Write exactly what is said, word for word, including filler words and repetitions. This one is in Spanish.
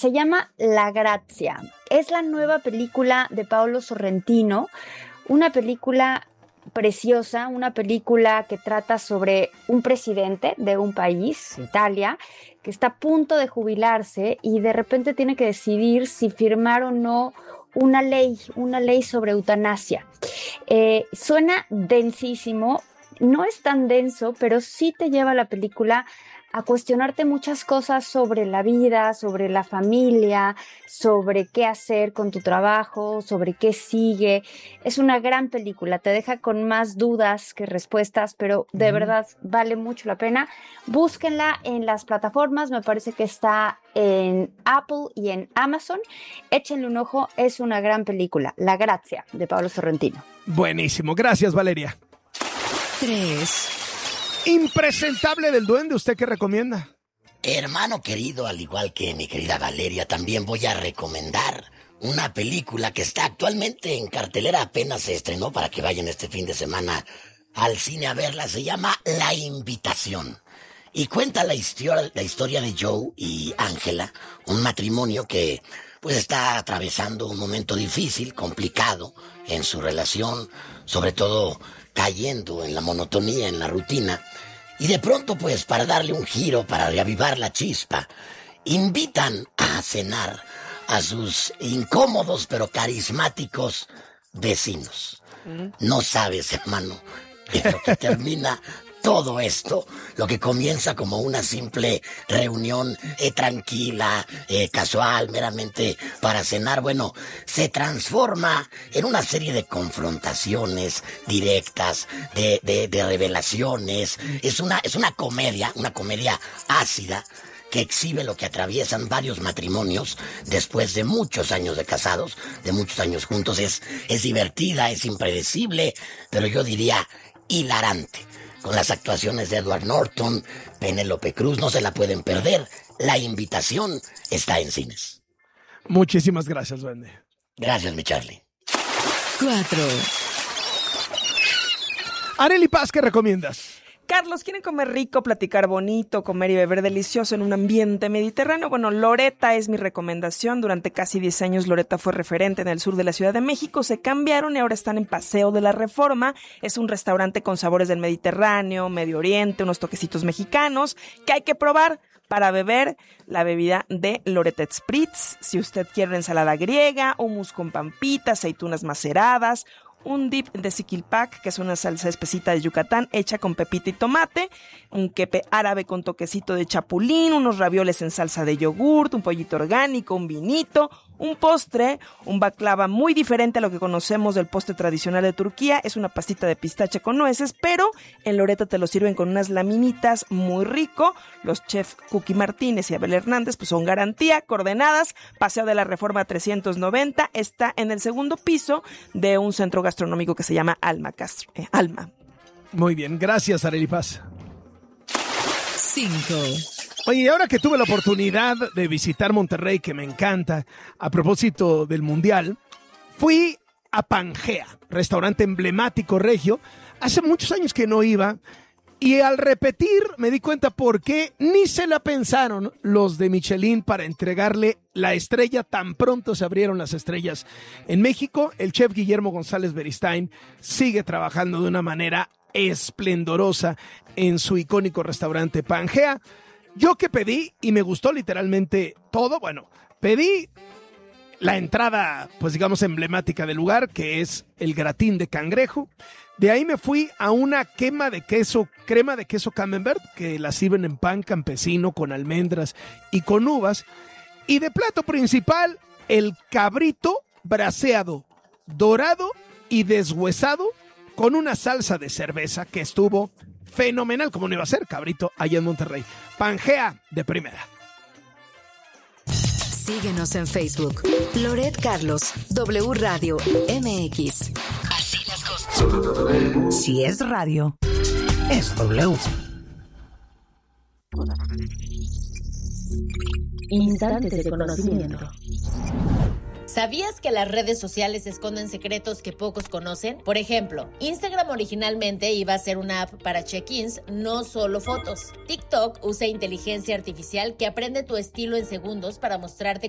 Se llama La Grazia. Es la nueva película de Paolo Sorrentino, una película preciosa, una película que trata sobre un presidente de un país, Italia, que está a punto de jubilarse y de repente tiene que decidir si firmar o no una ley, una ley sobre eutanasia. Eh, suena densísimo, no es tan denso, pero sí te lleva la película a cuestionarte muchas cosas sobre la vida, sobre la familia, sobre qué hacer con tu trabajo, sobre qué sigue. Es una gran película, te deja con más dudas que respuestas, pero de uh-huh. verdad vale mucho la pena. Búsquenla en las plataformas, me parece que está en Apple y en Amazon. Échenle un ojo, es una gran película, La Grazia, de Paolo Sorrentino. Buenísimo, gracias Valeria. Tres. Impresentable del Duende, ¿usted qué recomienda? Hermano querido, al igual que mi querida Valeria, también voy a recomendar una película que está actualmente en cartelera, apenas se estrenó para que vayan este fin de semana al cine a verla. Se llama La Invitación y cuenta la historia, la historia de Joe y Ángela, un matrimonio que pues está atravesando un momento difícil, complicado en su relación, sobre todo cayendo en la monotonía, en la rutina, y de pronto, pues, para darle un giro, para reavivar la chispa, invitan a cenar a sus incómodos pero carismáticos vecinos. No sabes, hermano, en lo que termina todo esto, lo que comienza como una simple reunión eh, tranquila, eh, casual, meramente para cenar, bueno, se transforma en una serie de confrontaciones directas, de, de, de revelaciones. Es una, es una comedia, una comedia ácida que exhibe lo que atraviesan varios matrimonios después de muchos años de casados, de muchos años juntos. Es, es divertida, es impredecible, pero yo diría hilarante. Con las actuaciones de Edward Norton, Penélope Cruz, no se la pueden perder. La Invitación está en cines. Muchísimas gracias, Duende. Gracias, mi Charlie. Cuatro. Arely Paz, ¿qué recomiendas? Carlos, ¿quieren comer rico, platicar bonito, comer y beber delicioso en un ambiente mediterráneo? Bueno, Loretta es mi recomendación. Durante casi diez años Loretta fue referente en el sur de la Ciudad de México. Se cambiaron y ahora están en Paseo de la Reforma. Es un restaurante con sabores del Mediterráneo, Medio Oriente, unos toquecitos mexicanos que hay que probar para beber la bebida de Loretta Spritz. Si usted quiere una ensalada griega, hummus con pampita, aceitunas maceradas, un dip de siquilpac, que es una salsa espesita de Yucatán hecha con pepita y tomate, un quepe árabe con toquecito de chapulín, unos ravioles en salsa de yogurt, un pollito orgánico, un vinito, un postre, un baklava muy diferente a lo que conocemos del postre tradicional de Turquía. Es una pastita de pistache con nueces, pero en Loretta te lo sirven con unas laminitas muy rico. Los chefs Cookie Martínez y Abel Hernández pues son garantía. Coordenadas, Paseo de la Reforma trescientos noventa, está en el segundo piso de un centro gastronómico que se llama Alma Castro. Eh, Alma. Muy bien, gracias, Arely Paz. Cinco. Oye, ahora que tuve la oportunidad de visitar Monterrey, que me encanta, a propósito del Mundial, fui a Pangea, restaurante emblemático regio. Hace muchos años que no iba y al repetir me di cuenta por qué ni se la pensaron los de Michelin para entregarle la estrella tan pronto se abrieron las estrellas. En México, el chef Guillermo González Beristain sigue trabajando de una manera esplendorosa en su icónico restaurante Pangea. Yo que pedí, y me gustó literalmente todo, bueno, pedí la entrada, pues digamos, emblemática del lugar, que es el gratín de cangrejo. De ahí me fui a una quema de queso, crema de queso camembert, que la sirven en pan campesino con almendras y con uvas. Y de plato principal, el cabrito braseado, dorado y deshuesado, con una salsa de cerveza que estuvo fenomenal, como no iba a ser, cabrito, allá en Monterrey. Pangea de primera. Síguenos en Facebook. Loret Carlos, W Radio M X. Así las cosas. Si es radio, es W. Instantes de conocimiento. ¿Sabías que las redes sociales esconden secretos que pocos conocen? Por ejemplo, Instagram originalmente iba a ser una app para check-ins, no solo fotos. TikTok usa inteligencia artificial que aprende tu estilo en segundos para mostrarte